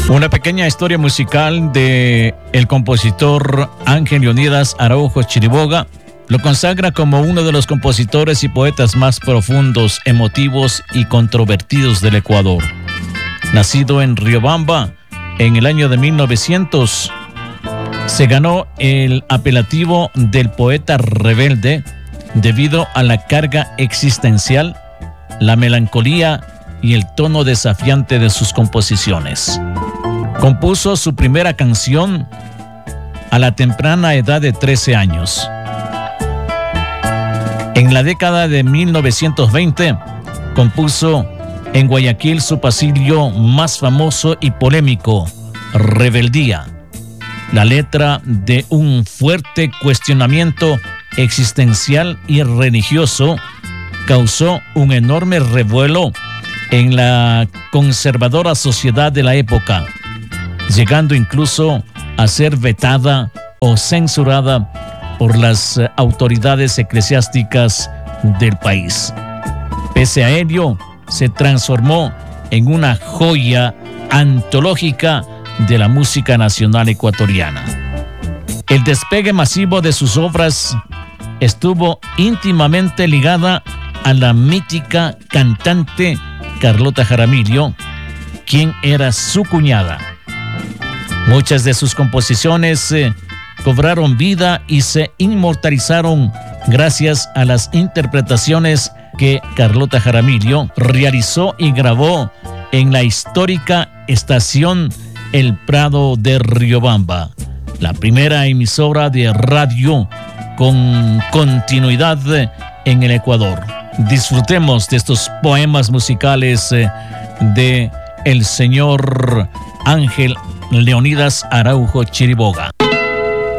Una pequeña historia musical de el compositor Ángel Leonidas Araujo Chiriboga lo consagra como uno de los compositores y poetas más profundos, emotivos y controvertidos del Ecuador. Nacido en Riobamba en el año de 1900, se ganó el apelativo del poeta rebelde debido a la carga existencial, la melancolía y el tono desafiante de sus composiciones. Compuso su primera canción a la temprana edad de 13 años. En la década de 1920, compuso en Guayaquil su pasillo más famoso y polémico, Rebeldía, la letra de un fuerte cuestionamiento existencial y religioso, causó un enorme revuelo en la conservadora sociedad de la época, llegando incluso a ser vetada o censurada por las autoridades eclesiásticas del país. Pese a ello, se transformó en una joya antológica de la música nacional ecuatoriana. El despegue masivo de sus obras estuvo íntimamente ligada a la mítica cantante Carlota Jaramillo, quien era su cuñada. Muchas de sus composiciones cobraron vida y se inmortalizaron gracias a las interpretaciones que Carlota Jaramillo realizó y grabó en la histórica estación El Prado de Riobamba, la primera emisora de radio con continuidad en el Ecuador. Disfrutemos de estos poemas musicales de el señor Ángel Leonidas Araujo Chiriboga.